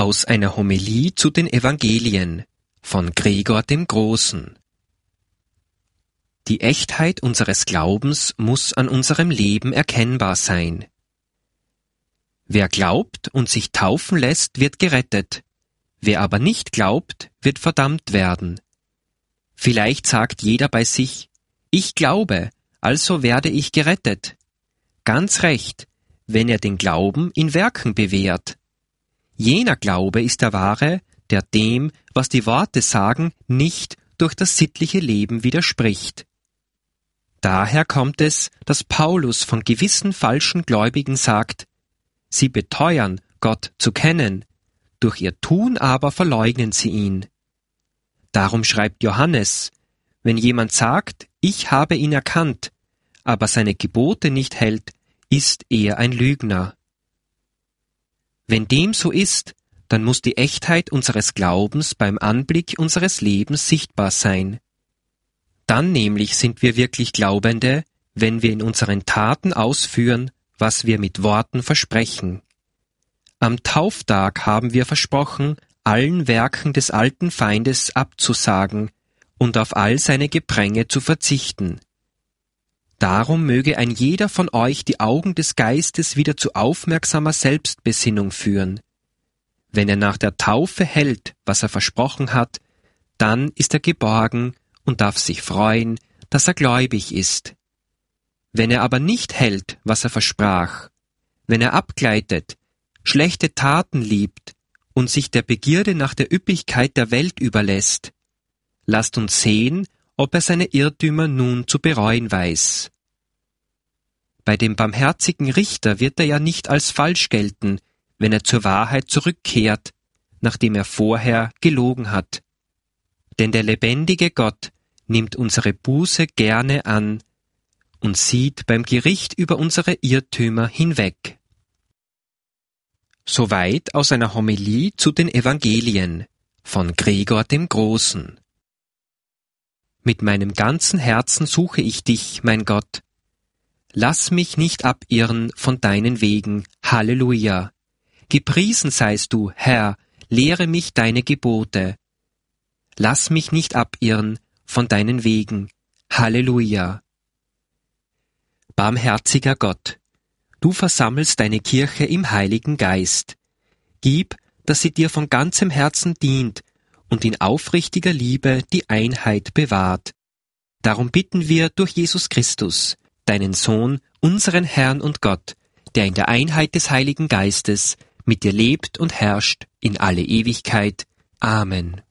Aus einer Homilie zu den Evangelien von Gregor dem Großen. Die Echtheit unseres Glaubens muss an unserem Leben erkennbar sein. Wer glaubt und sich taufen lässt, wird gerettet. Wer aber nicht glaubt, wird verdammt werden. Vielleicht sagt jeder bei sich: Ich glaube, also werde ich gerettet. Ganz recht, wenn er den Glauben in Werken bewährt. Jener Glaube ist der wahre, der dem, was die Worte sagen, nicht durch das sittliche Leben widerspricht. Daher kommt es, dass Paulus von gewissen falschen Gläubigen sagt: Sie beteuern, Gott zu kennen, durch ihr Tun aber verleugnen sie ihn. Darum schreibt Johannes: Wenn jemand sagt, ich habe ihn erkannt, aber seine Gebote nicht hält, ist er ein Lügner. Wenn dem so ist, dann muss die Echtheit unseres Glaubens beim Anblick unseres Lebens sichtbar sein. Dann nämlich sind wir wirklich Glaubende, wenn wir in unseren Taten ausführen, was wir mit Worten versprechen. Am Tauftag haben wir versprochen, allen Werken des alten Feindes abzusagen und auf all seine Gepränge zu verzichten. Darum möge ein jeder von euch die Augen des Geistes wieder zu aufmerksamer Selbstbesinnung führen. Wenn er nach der Taufe hält, was er versprochen hat, dann ist er geborgen und darf sich freuen, dass er gläubig ist. Wenn er aber nicht hält, was er versprach, wenn er abgleitet, schlechte Taten liebt und sich der Begierde nach der Üppigkeit der Welt überlässt, lasst uns sehen, ob er seine Irrtümer nun zu bereuen weiß. Bei dem barmherzigen Richter wird er ja nicht als falsch gelten, wenn er zur Wahrheit zurückkehrt, nachdem er vorher gelogen hat. Denn der lebendige Gott nimmt unsere Buße gerne an und sieht beim Gericht über unsere Irrtümer hinweg. Soweit aus einer Homilie zu den Evangelien von Gregor dem Großen. Mit meinem ganzen Herzen suche ich dich, mein Gott. Lass mich nicht abirren von deinen Wegen. Halleluja. Gepriesen seist du, Herr, lehre mich deine Gebote. Lass mich nicht abirren von deinen Wegen. Halleluja. Barmherziger Gott, du versammelst deine Kirche im Heiligen Geist. Gib, dass sie dir von ganzem Herzen dient und in aufrichtiger Liebe die Einheit bewahrt. Darum bitten wir durch Jesus Christus, deinen Sohn, unseren Herrn und Gott, der in der Einheit des Heiligen Geistes mit dir lebt und herrscht in alle Ewigkeit. Amen.